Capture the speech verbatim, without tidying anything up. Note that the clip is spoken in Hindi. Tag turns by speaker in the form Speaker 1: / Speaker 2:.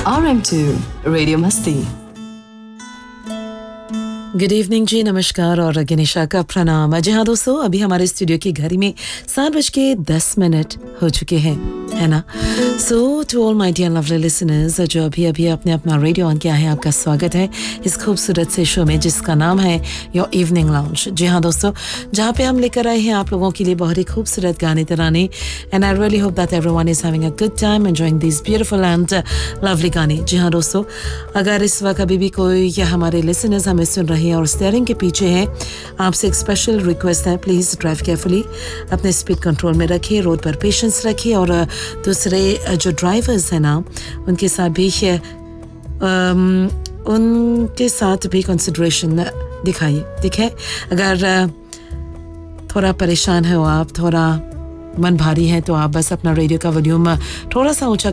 Speaker 1: R M two Radio Masti.
Speaker 2: Good evening जी, नमस्कार और गणेशा का प्रणाम। जी हाँ दोस्तों, अभी हमारे स्टूडियो की घड़ी में सात बज के दस मिनट हो चुके हैं, है ना। सो to all my dear lovely listeners जो अभी अभी अपने अपना रेडियो ऑन किया है, आपका स्वागत है इस खूबसूरत से शो में जिसका नाम है योर इवनिंग लाउंज। जी हाँ दोस्तों, जहाँ पे हम लेकर आए हैं आप लोगों के लिए बहुत ही खूबसूरत गाने तराने, and I really hope that everyone is having a good time enjoying this beautiful and lovely गाने। जी हाँ दोस्तों, अगर इस वक्त अभी भी कोई या हमारे लिसनर्स हमें सुन रहे और स्टीयरिंग के पीछे हैं, आपसे एक स्पेशल रिक्वेस्ट है, प्लीज़ ड्राइव केयरफुली, अपने स्पीड कंट्रोल में रखिए, रोड पर पेशेंस रखिए और दूसरे जो ड्राइवर्स हैं ना उनके साथ भी um, उनके साथ भी कंसिडरेशन दिखाइए, ठीक है। अगर थोड़ा परेशान हो आप, थोड़ा मन भारी है, तो आप बस अपना रेडियो का वॉल्यूम थोड़ा सा ऊंचा